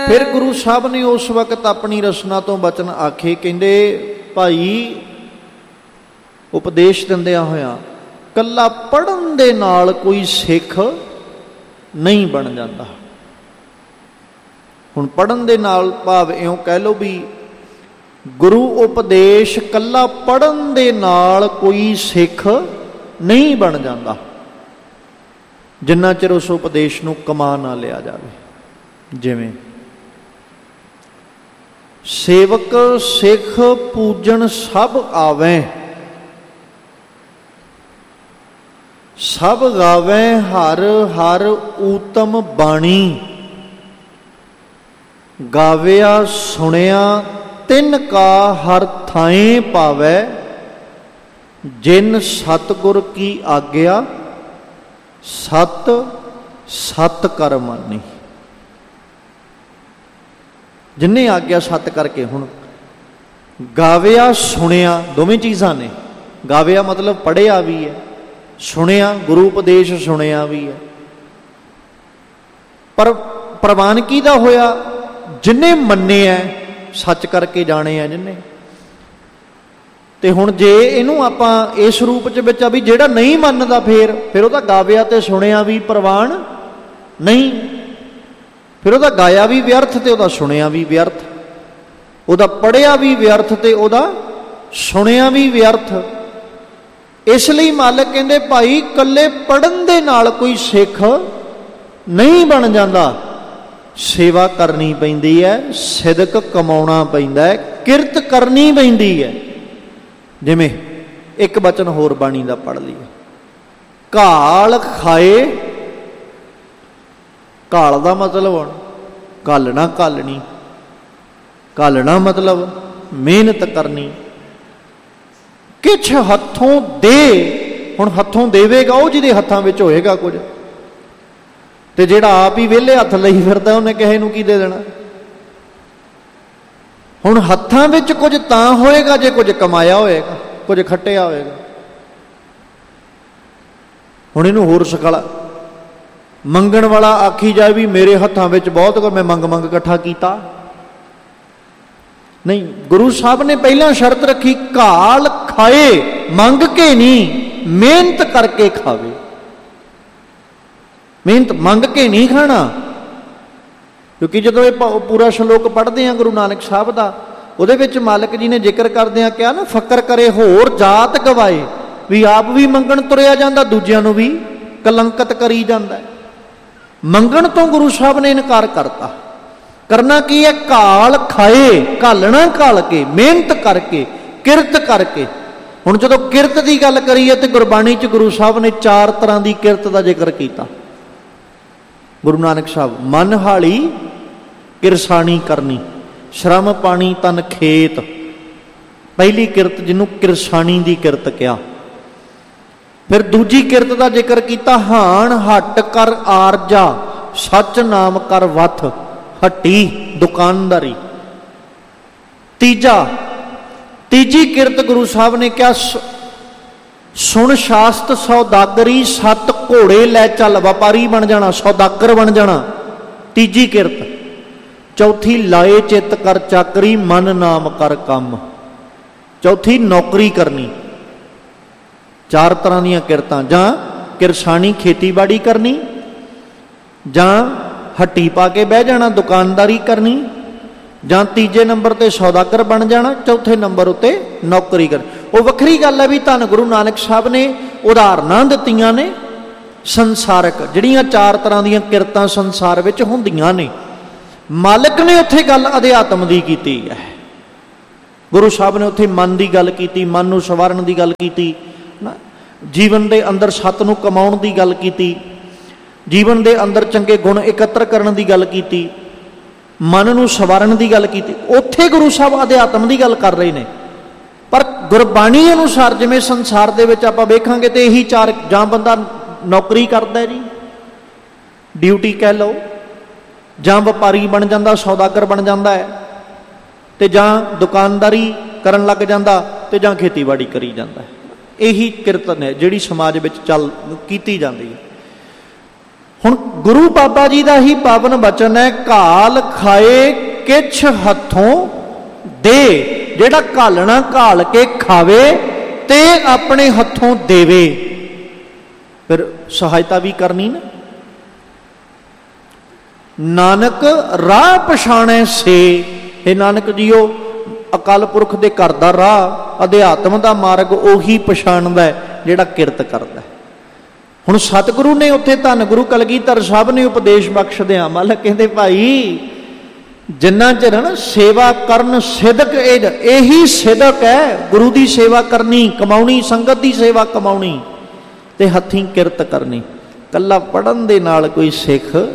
फिर गुरु साहब ने उस वक्त अपनी रसना तो बचन आखे, कहते भाई उपदेश दिंदिया होया कला पढ़न दे नाल कोई सिख नहीं बन जाता। हुण पढ़न दे नाल भाव इउं कह लो भी गुरु उपदेश कला पढ़न दे नाल कोई सिख नहीं बन जाता जिन्ना चिर उस उपदेश नूं कमा ना लिया जाए। जिवें सेवक सिख पूजन सब आवें, सब गावें हर हर ऊतम बाणी, गाविया सुनिया तिन का हर थाएं पावै, जिन सतगुर की आग्या सत सत कर मानी। जिन्हें आग्या सत करके, हुण गाविया सुनिया दोवें चीज़ां ने। गाविया मतलब पढ़िया भी है, सुनिया गुरु उपदेश सुनिया भी है, पर प्रवानगी दा होया जिन्हें मन्ने है सच करके जाने है जिन्हें। ते हुण जे इहनूं आपां इस रूप च विच भी जिहड़ा नहीं मनदा फिर ओहदा गाविया ते सुनिया भी प्रवान नहीं, फिर ओहदा गाया भी व्यर्थ ते ओहदा सुनिया भी व्यर्थ, ओहदा पढ़िया भी व्यर्थ ते ओहदा सुनिया भी व्यर्थ। इसलिए मालिक कहंदे भाई कल्ले पढ़न दे नाल कोई सिख नहीं बन जाता, सेवा करनी पैंदी है, सिदक कमाउणा पैंदा है, किरत करनी पैंदी है। जिवें एक बचन होर बाणी दा पढ़ लईए, घाल खाए, घाल दा मतलब घालना घालनी, घालना मतलब मेहनत करनी, किछ हथों दे। हुण हथों देवेगा वो जिहदे हत्थां विच होएगा कुछ, ते जिहड़ा आप ही वेले हथ लई फिरदा उहने किसे नूं की दे देना। हुण हत्थां विच कुछ तां होएगा जे कुछ कमाया होएगा, कुछ खट्टिया होएगा। हुण इहनूं होर सखाला, मंगण वाला आखी जाए भी मेरे हत्थां विच बहुत मैं मंग मंग इकट्ठा कीता, नहीं। गुरु साहब ने पहला शर्त रखी, घाल खाए, मंग के नहीं, मेहनत करके खावे। मेहनत मंग के नहीं खाना, क्योंकि जो ये पूरा श्लोक पढ़ते हैं गुरु नानक साहब का, ਉਹਦੇ ਵਿੱਚ ਮਾਲਕ ਜੀ ਨੇ ਜ਼ਿਕਰ ਕਰਦਿਆਂ ਕਿਹਾ ਨਾ, ਫਕਰ ਕਰੇ ਹੋਰ ਜਾਤ ਗਵਾਏ, ਵੀ ਆਪ ਵੀ ਮੰਗਣ ਤੁਰਿਆ ਜਾਂਦਾ, ਦੂਜਿਆਂ ਨੂੰ ਵੀ ਕਲੰਕਿਤ ਕਰੀ ਜਾਂਦਾ। ਮੰਗਣ ਤੋਂ ਗੁਰੂ ਸਾਹਿਬ ਨੇ ਇਨਕਾਰ ਕਰਤਾ। ਕਰਨਾ ਕੀ ਹੈ? ਘਾਲ ਖਾਏ, ਘਾਲਣਾ ਘਾਲ ਕੇ, ਮਿਹਨਤ ਕਰਕੇ, ਕਿਰਤ ਕਰਕੇ। ਹੁਣ ਜਦੋਂ ਕਿਰਤ ਦੀ ਗੱਲ ਕਰੀਏ ਤੇ ਗੁਰਬਾਣੀ 'ਚ ਗੁਰੂ ਸਾਹਿਬ ਨੇ 4 ਤਰ੍ਹਾਂ ਦੀ ਕਿਰਤ ਦਾ ਜ਼ਿਕਰ ਕੀਤਾ। ਗੁਰੂ ਨਾਨਕ ਸਾਹਿਬ, ਮਨ ਹਾਲੀ ਕਿਰਸਾਣੀ ਕਰਨੀ, ਸ਼ਰਮ ਪਾਣੀ ਤਨ ਖੇਤ, ਪਹਿਲੀ ਕਿਰਤ ਜਿਹਨੂੰ ਕਿਰਸਾਣੀ ਦੀ ਕਿਰਤ ਕਿਹਾ। ਫਿਰ ਦੂਜੀ ਕਿਰਤ ਦਾ ਜ਼ਿਕਰ ਕੀਤਾ, ਹਾਣ ਹੱਟ ਕਰ ਆਰਜਾ, ਸੱਚ ਨਾਮ ਕਰ ਵੱਥ, ਹੱਟੀ ਦੁਕਾਨਦਾਰੀ। ਤੀਜੀ ਕਿਰਤ ਗੁਰੂ ਸਾਹਿਬ ਨੇ ਕਿਹਾ, ਸੁਣ ਸ਼ਾਸਤ ਸੌਦਾਗਰੀ, 7 ਘੋੜੇ ਲੈ ਚੱਲ, ਵਪਾਰੀ ਬਣ ਜਾਣਾ, ਸੌਦਾਗਰ ਬਣ ਜਾਣਾ, ਤੀਜੀ ਕਿਰਤ। ਚੌਥੀ ਲਾਏ ਚਿੱਤ ਕਰ ਚਾਕਰੀ, ਮਨ ਨਾਮ ਕਰ ਕੰਮ, ਚੌਥੀ ਨੌਕਰੀ ਕਰਨੀ। 4 ਤਰ੍ਹਾਂ ਦੀਆਂ ਕਿਰਤਾਂ, ਜਾਂ ਕਿਰਸਾਣੀ ਖੇਤੀਬਾੜੀ ਕਰਨੀ, ਜਾਂ ਹੱਟੀ ਪਾ ਕੇ ਬਹਿ ਜਾਣਾ ਦੁਕਾਨਦਾਰੀ ਕਰਨੀ, ਜਾਂ ਤੀਜੇ ਨੰਬਰ ਤੇ ਸੌਦਾਗਰ ਬਣ ਜਾਣਾ, ਚੌਥੇ ਨੰਬਰ ਉੱਤੇ ਨੌਕਰੀ ਕਰਨੀ। ਉਹ ਵੱਖਰੀ ਗੱਲ ਹੈ ਵੀ ਧੰਨ ਗੁਰੂ ਨਾਨਕ ਸਾਹਿਬ ਨੇ ਉਦਾਹਰਨਾਂ ਦਿੱਤੀਆਂ ਨੇ ਸੰਸਾਰਕ, ਜਿਹੜੀਆਂ 4 ਤਰ੍ਹਾਂ ਦੀਆਂ ਕਿਰਤਾਂ ਸੰਸਾਰ ਵਿੱਚ ਹੁੰਦੀਆਂ ਨੇ। ਮਾਲਕ ਨੇ ਉੱਥੇ ਗੱਲ ਅਧਿਆਤਮ ਦੀ ਕੀਤੀ ਹੈ। ਗੁਰੂ ਸਾਹਿਬ ਨੇ ਉੱਥੇ ਮਨ ਦੀ ਗੱਲ ਕੀਤੀ, ਮਨ ਨੂੰ ਸਵਾਰਨ ਦੀ ਗੱਲ ਕੀਤੀ, ਜੀਵਨ ਦੇ ਅੰਦਰ ਸੱਤ ਨੂੰ ਕਮਾਉਣ ਦੀ ਗੱਲ ਕੀਤੀ, ਜੀਵਨ ਦੇ ਅੰਦਰ ਚੰਗੇ ਗੁਣ ਇਕੱਤਰ ਕਰਨ ਦੀ ਗੱਲ ਕੀਤੀ, ਮਨ ਨੂੰ ਸਵਾਰਨ ਦੀ ਗੱਲ ਕੀਤੀ। ਉੱਥੇ ਗੁਰੂ ਸਾਹਿਬ ਅਧਿਆਤਮ ਦੀ ਗੱਲ ਕਰ ਰਹੇ ਨੇ। ਪਰ ਗੁਰਬਾਣੀ ਅਨੁਸਾਰ ਜਿਵੇਂ ਸੰਸਾਰ ਦੇ ਵਿੱਚ ਆਪਾਂ ਵੇਖਾਂਗੇ ਤੇ ਇਹੀ 4, ਜਾਂ ਬੰਦਾ ਨੌਕਰੀ ਕਰਦਾ ਜੀ, ਡਿਊਟੀ ਕਹਿ ਲਓ, ਜਾਂ ਵਪਾਰੀ ਬਣ ਜਾਂਦਾ, ਸੌਦਾਗਰ ਬਣ ਜਾਂਦਾ ਹੈ, ਤੇ ਜਾਂ ਦੁਕਾਨਦਾਰੀ ਕਰਨ ਲੱਗ ਜਾਂਦਾ, ਤੇ ਜਾਂ ਖੇਤੀਬਾੜੀ ਕਰੀ ਜਾਂਦਾ ਹੈ। ਇਹੀ ਕਿਰਤ ਨੇ ਜਿਹੜੀ ਸਮਾਜ ਵਿੱਚ ਕੀਤੀ ਜਾਂਦੀ ਹੈ। ਹੁਣ ਗੁਰੂ ਬਾਬਾ ਜੀ ਦਾ ਹੀ ਪਾਵਨ ਬਚਨ ਹੈ, ਘਾਲ ਖਾਏ ਕਿਛ ਹੱਥੋਂ ਦੇ। ਜਿਹੜਾ ਘਾਲਣਾ ਘਾਲ ਕੇ ਖਾਵੇ ਤੇ ਆਪਣੇ ਹੱਥੋਂ ਦੇਵੇ, ਫਿਰ ਸਹਾਇਤਾ ਵੀ ਕਰਨੀ ਨਾ। ਨਾਨਕ ਰਾਹ ਪਛਾਣੈ ਸੇ, ਇਹ ਨਾਨਕ ਜੀਓ ਅਕਾਲ ਪੁਰਖ ਦੇ ਘਰ ਦਾ ਰਾਹ, ਅਧਿਆਤਮ ਦਾ ਮਾਰਗ ਉਹੀ ਪਛਾਣਦਾ ਜਿਹੜਾ ਕਿਰਤ ਕਰਦਾ। ਹੁਣ ਸਤਿਗੁਰੂ ਨੇ ਉੱਥੇ ਧੰਨ ਗੁਰੂ ਕਲਗੀਧਰ ਸਾਹਿਬ ਨੇ ਉਪਦੇਸ਼ ਬਖਸ਼ਦਿਆਂ ਮਤਲਬ ਕਹਿੰਦੇ ਭਾਈ ਜਿੰਨਾ ਚਿਰ ਨਾ ਸੇਵਾ ਕਰਨ ਸਿਦਕ, ਇਹੀ ਸਿਦਕ ਹੈ ਗੁਰੂ ਦੀ ਸੇਵਾ ਕਰਨੀ, ਕਮਾਉਣੀ, ਸੰਗਤ ਦੀ ਸੇਵਾ ਕਮਾਉਣੀ ਤੇ ਹੱਥੀਂ ਕਿਰਤ ਕਰਨੀ। ਕੱਲਾ ਪੜ੍ਹਨ ਦੇ ਨਾਲ ਕੋਈ ਸਿੱਖ